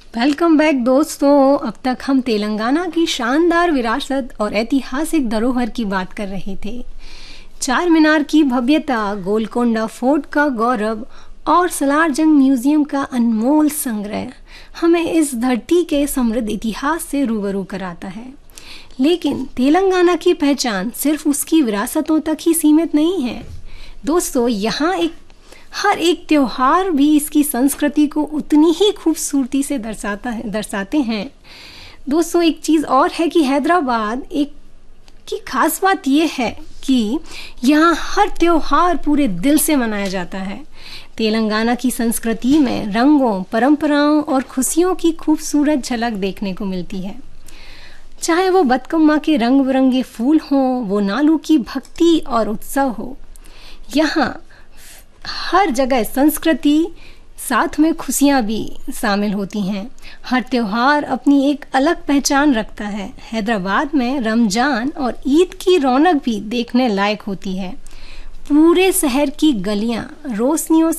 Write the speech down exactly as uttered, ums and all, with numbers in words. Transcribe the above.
Welcome back दोस्तों। अब तक हम तेलंगाना की शानदार विरासत और ऐतिहासिक धरोहर की बात कर रहे थे। चार मीनार की भव्यता, गोलकोंडा फोर्ट का गौरव और सलारजंग म्यूजियम का अनमोल संग्रह हमें इस धरती के समृद्ध इतिहास से रूबरू कराता है। लेकिन तेलंगाना की पहचान सिर्फ उसकी विरासतों तक ही सीमित नहीं है दोस्तों। यहाँ एक हर एक त्योहार भी इसकी संस्कृति को उतनी ही खूबसूरती से दर्शाता है दर्शाते हैं दोस्तों। एक चीज़ और है कि हैदराबाद एक की खास बात यह है कि यहाँ हर त्योहार पूरे दिल से मनाया जाता है। तेलंगाना की संस्कृति में रंगों, परंपराओं और खुशियों की खूबसूरत झलक देखने को मिलती है। चाहे वो बतकम्मा के रंग बिरंगे फूल हों, वो नालू की भक्ति और उत्सव हो, यहाँ हर जगह संस्कृति साथ में खुशियाँ भी शामिल होती हैं। हर त्योहार अपनी एक अलग पहचान रखता है। हैदराबाद में रमज़ान और ईद की रौनक भी देखने लायक होती है। पूरे शहर की गलियाँ रोशनियों